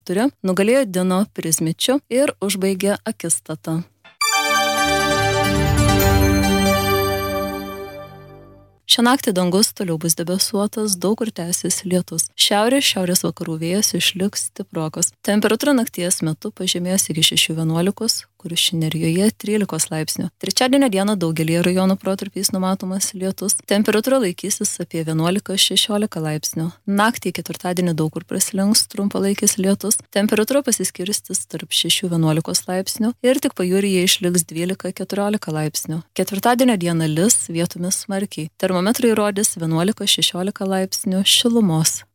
ture, nugalėjo Dino Prizmičiu ir užbaigė akistatą. Šią naktį dangus toliau bus debesuotas, daug kur tęsis lietus. Šiaurės vakarų vėjas išliks stiprokas. Temperatūra nakties metu pažemės iki 6-11, Kuršių Nerijoje 13 laipsnių. Trečiadienio dieną daugelį rajonų protarpiais numatomas lietus. Temperatūra laikysis apie 11-16 laipsnių. Naktį ketvirtadienį daug kur praslinks trumpalaikis lietus. Temperatūra pasiskirstys tarp 6-11 laipsnių ir tik pajūryje išliks 12-14 laipsnių. Ketvirtadienio dieną lis vietomis smarkiai. Termometrai rodys 11-16 laipsnių šilumos.